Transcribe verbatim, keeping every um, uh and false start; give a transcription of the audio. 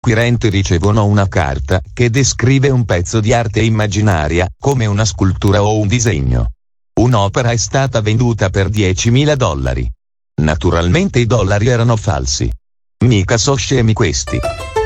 acquirenti ricevono una carta che descrive un pezzo di arte immaginaria, come una scultura o un disegno. Un'opera è stata venduta per diecimila dollari. Naturalmente i dollari erano falsi. Mica so scemi questi.